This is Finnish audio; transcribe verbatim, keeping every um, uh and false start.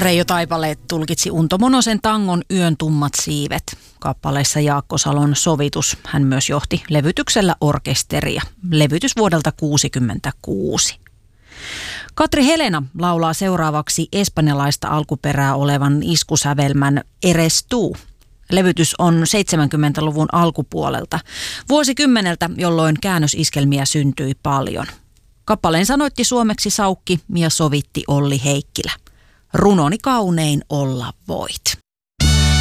Reijo Taipale tulkitsi Unto Monosen tangon Yön tummat siivet. Kappaleessa Jaakko Salon sovitus. Hän myös johti levytyksellä orkesteria. Levytys vuodelta tuhatyhdeksänsataakuusikymmentäkuusi. Katri Helena laulaa seuraavaksi espanjalaista alkuperää olevan iskusävelmän Eres tú. Levytys on seitsemänkymmentäluvun alkupuolelta, vuosikymmeneltä, jolloin käännösiskelmiä syntyi paljon. Kappaleen sanoitti suomeksi Saukki ja sovitti Olli Heikkilä. Runoni kaunein olla voit.